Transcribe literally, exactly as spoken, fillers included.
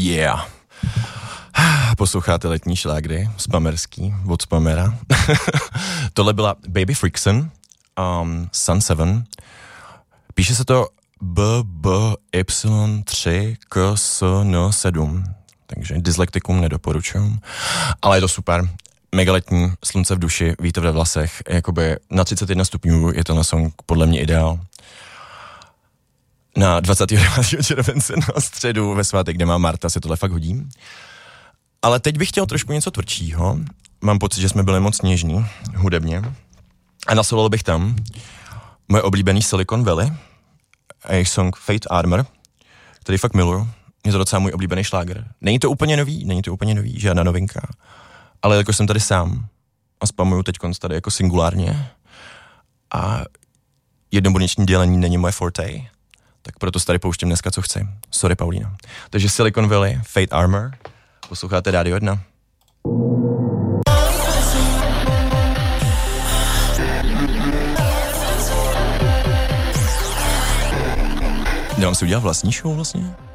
Yeah. Posloucháte letní šlágry, spamerský, od spamera. Tohle byla Baby Freakson, um, Sun sedm. Píše se to B B Y tři K S N sedm, takže dyslektikum nedoporučuji. Ale je to super. Mega letní, slunce v duši, vítr ve vlasech, jakoby na třicet jedna stupňů je tenhle song podle mě ideál. Na dvacátého devátého července na středu ve svátek, kde má Marta, se tohle fakt hodí. Ale teď bych chtěl trošku něco tvrdšího. Mám pocit, že jsme byli moc něžní, hudebně. A nasolil bych tam moje oblíbený Silicon Valley a jejich song Fate Armor, který fakt miluju. Je to docela můj oblíbený šláger. Není to úplně nový, není to úplně nový, žádná novinka. Ale jako jsem tady sám a spamuju teďkonc tady jako singulárně a jednobuněční dělení není moje forte, tak proto tady pouštím dneska, co chci. Sorry, Paulína. Takže Silicon Valley, Fate Armor, posloucháte Rádio jedna. Nemám si udělat vlastní show vlastně?